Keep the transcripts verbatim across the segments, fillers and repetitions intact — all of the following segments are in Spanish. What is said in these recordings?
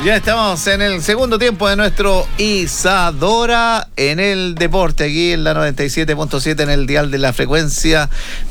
Ya estamos en el segundo tiempo de nuestro Isadora en el deporte, aquí en la noventa y siete punto siete en el dial de la frecuencia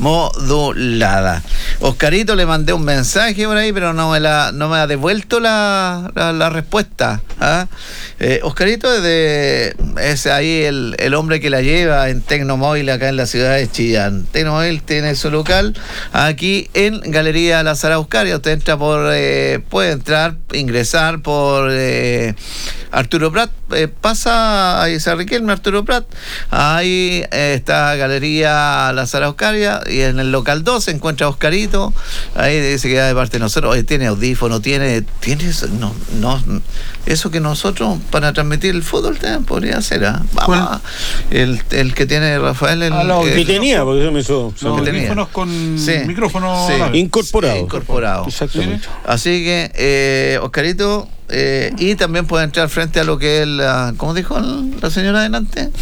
modulada. Oscarito, le mandé un mensaje por ahí, pero no me la no me ha devuelto la, la, la respuesta. ¿Ah? Eh, Oscarito es, de, es ahí el, el hombre que la lleva en Tecnomóvil acá en la ciudad de Chillán. Tecnomóvil tiene su local aquí en Galería La Zaraucaria. Usted entra por, eh, puede entrar, ingresar por por eh, Arturo Prat, eh, pasa ahí San Riquelme, Arturo Prat, ahí eh, está Galería La Zaraucaria, y en el local dos se encuentra Oscarito, ahí dice que de parte de nosotros, oye, tiene audífono, tiene, tiene no, no, eso que nosotros para transmitir el fútbol también podría ser, ¿eh? Vamos, el, el que tiene Rafael, el, ah, no, el, que tenía, porque eso me hizo los audífonos con sí, micrófono sí, incorporado. Sí, incorporado. Exactamente. ¿Sí? Así que, eh, Oscarito, eh, y también puede entrar frente a lo que es la, ¿cómo dijo la señora adelante?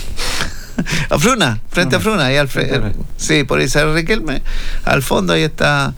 A Fruna, frente a Fruna, ahí al frente, sí, por ahí San Riquelme, al fondo ahí está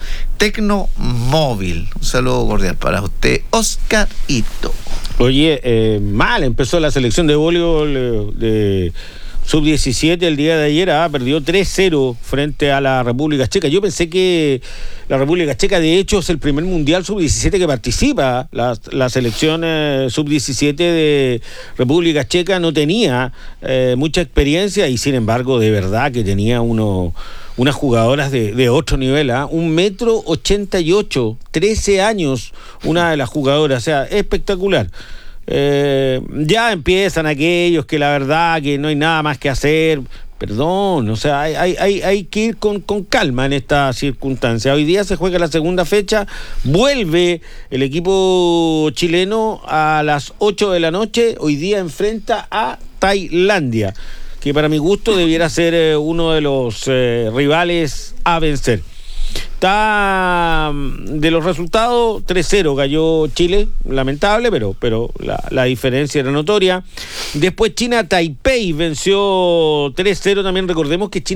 Tecnomóvil. Un saludo cordial para usted, Oscarito. Oye, eh, mal empezó la selección de voleibol eh, de sub diecisiete el día de ayer, ah, perdió tres cero frente a la República Checa. Yo pensé que la República Checa, de hecho, es el primer mundial sub diecisiete que participa. La, la selección eh, sub diecisiete de República Checa no tenía eh, mucha experiencia y, sin embargo, de verdad que tenía uno, unas jugadoras de, de otro nivel. ¿Ah? Un metro ochenta y ocho, trece años, una de las jugadoras. O sea, espectacular. Eh, ya empiezan aquellos que la verdad que no hay nada más que hacer. Perdón, o sea, hay, hay, hay que ir con, con calma en esta circunstancia. Hoy día se juega la segunda fecha, vuelve el equipo chileno a las ocho de la noche, hoy día enfrenta a Tailandia, que para mi gusto debiera ser eh, uno de los eh, rivales a vencer. Está de los resultados, tres cero cayó Chile, lamentable, pero, pero la, la diferencia era notoria. Después China Taipei venció tres cero, también recordemos que China